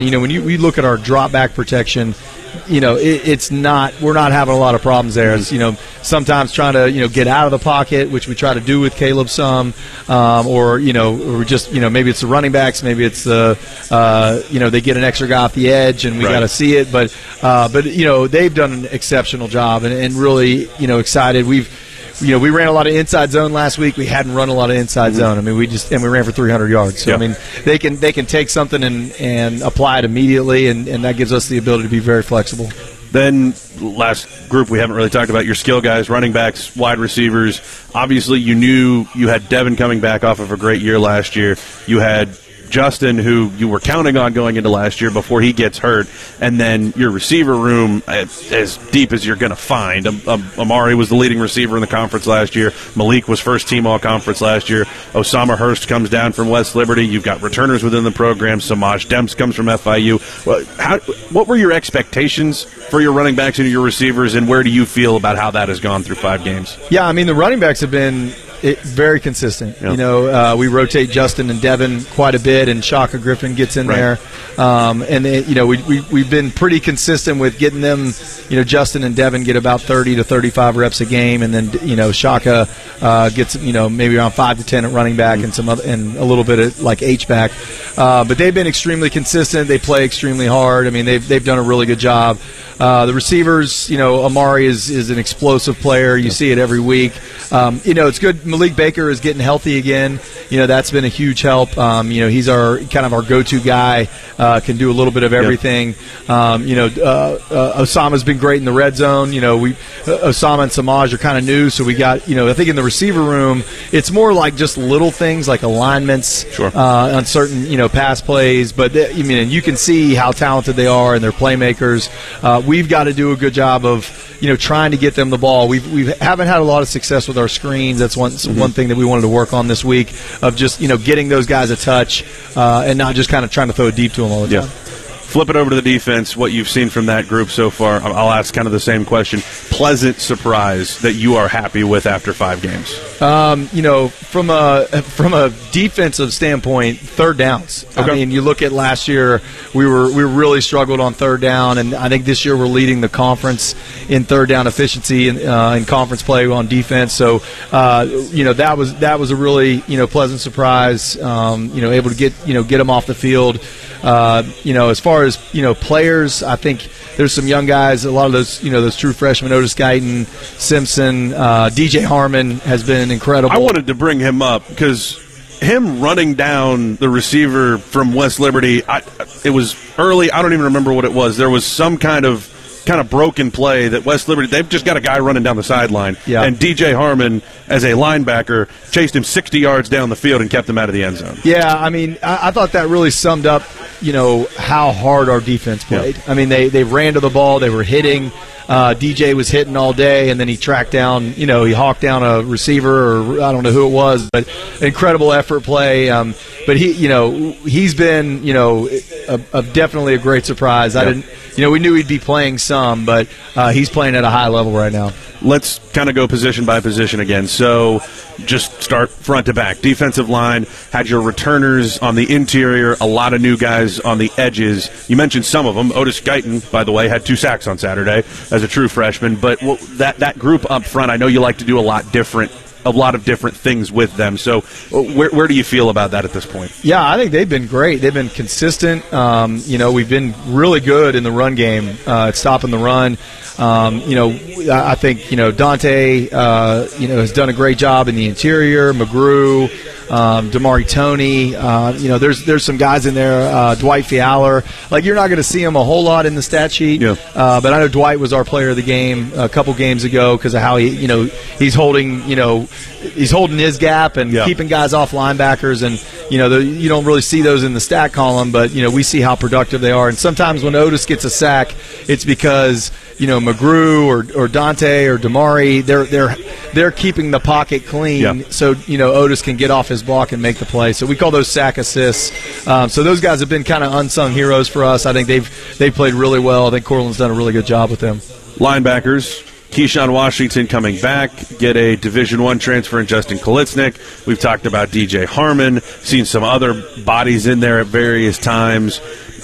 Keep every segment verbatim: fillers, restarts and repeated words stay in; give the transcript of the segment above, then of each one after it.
You know, when you we look at our drop back protection, you know, it, it's not we're not having a lot of problems there. It's, you know, sometimes trying to you know get out of the pocket, which we try to do with Caleb some, um, or you know, or just you know maybe it's the running backs, maybe it's the uh, you know they get an extra guy off the edge and we right. got to see it. But uh, but you know they've done an exceptional job and, and really you know excited. We've You know, we ran a lot of inside zone last week. We hadn't run a lot of inside mm-hmm. zone. I mean, we just and we ran for three hundred yards. So yep. I mean, they can they can take something and, and apply it immediately, and, and that gives us the ability to be very flexible. Then last group we haven't really talked about your skill guys, running backs, wide receivers. Obviously, you knew you had Devin coming back off of a great year last year. You had Justin, who you were counting on going into last year before he gets hurt, and then your receiver room as, as deep as you're going to find. Um, um, Amari was the leading receiver in the conference last year. Malik was first team all-conference last year. Osama Hurst comes down from West Liberty. You've got returners within the program. Samaj Demps comes from F I U. Well, how, what were your expectations for your running backs and your receivers, and where do you feel about how that has gone through five games? Yeah, I mean, the running backs have been it, very consistent. Yeah. You know, uh, we rotate Justin and Devin quite a bit, and Shaka Griffin gets in right. there. Um, and, it, you know, we, we, we've been pretty consistent with getting them, you know, Justin and Devin get about thirty to thirty-five reps a game, and then, you know, Shaka uh, gets, you know, maybe around five to ten at running back mm-hmm. and some other, and a little bit of, like, H-back. Uh, but they've been extremely consistent. They play extremely hard. I mean, they've, they've done a really good job. Uh, the receivers, you know, Amari is, is an explosive player. You see it every week. Um, you know, it's good. Malik Baker is getting healthy again. You know, that's been a huge help. Um, you know, he's our kind of our go-to guy. Uh, can do a little bit of everything. Yep. Um, you know, uh, uh, Osama's been great in the red zone. You know, we uh, Osama and Samaj are kind of new, so we got, you know, I think in the receiver room, it's more like just little things like alignments sure. uh, on certain, you know, pass plays. But they, I mean, you can see how talented they are and they're playmakers. Uh, we've got to do a good job of, you know, trying to get them the ball. We've we haven't had a lot of success with our screens. That's one mm-hmm. one thing that we wanted to work on this week, of just, you know, getting those guys a touch uh, and not just kind of trying to throw it deep to them all the yeah. time. Flip it over to the defense, what you've seen from that group so far. I'll ask kind of the same question. Pleasant surprise that you are happy with after five games? Um, you know, from a from a defensive standpoint, third downs. Okay. I mean, you look at last year, we were we really struggled on third down, and I think this year we're leading the conference in third down efficiency in, uh, in conference play on defense. So, uh, you know, that was that was a really you know pleasant surprise. Um, you know, able to get you know get them off the field. Uh, you know, as far as, you know, players, I think there's some young guys, a lot of those, you know, those true freshmen, Otis Guyton, Simpson, uh, D J Harmon has been incredible. I wanted to bring him up because him running down the receiver from West Liberty, I, it was early. I don't even remember what it was. There was some kind of kind of broken play that West Liberty, they've just got a guy running down the sideline. Yeah. And D J Harmon, as a linebacker, chased him sixty yards down the field and kept him out of the end zone. Yeah, I mean, I, I thought that really summed up, you know, how hard our defense played. Yeah. I mean, they, they ran to the ball, they were hitting. Uh, D J was hitting all day, and then he tracked down, you know, he hawked down a receiver, or I don't know who it was, but incredible effort play. Um, but he, you know, he's been, you know, a, a definitely a great surprise. I Yep. didn't, you know, we knew he'd be playing some, but uh, he's playing at a high level right now. Let's kind of go position by position again. So just start front to back. Defensive line, had your returners on the interior, a lot of new guys on the edges. You mentioned some of them. Otis Guyton, by the way, had two sacks on Saturday as a true freshman. But that, that group up front, I know you like to do a lot different a lot of different things with them. So where, where do you feel about that at this point? Yeah, I think they've been great. They've been consistent. Um, you know, we've been really good in the run game, uh, at stopping the run. Um, you know, I think, you know, Dante, uh, you know, has done a great job in the interior. McGrew, um, Damari Toney, uh, you know, there's there's some guys in there, uh, Dwight Fialer. Like, you're not going to see him a whole lot in the stat sheet, yeah. uh, but I know Dwight was our player of the game a couple games ago because of how he, you know, he's holding, you know, he's holding his gap and yeah. keeping guys off linebackers, and you know the, you don't really see those in the stat column, but you know we see how productive they are. And sometimes when Otis gets a sack, it's because you know McGrew or, or Dante or Damari, they're they're they're keeping the pocket clean, yeah. so you know Otis can get off his block and make the play. So we call those sack assists. Um, so those guys have been kind of unsung heroes for us. I think they've they've played really well. I think Cortland's done a really good job with them. Linebackers. Keyshawn Washington coming back, get a Division One transfer in Justin Kolitsnik. We've talked about D J Harmon, seen some other bodies in there at various times.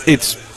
it's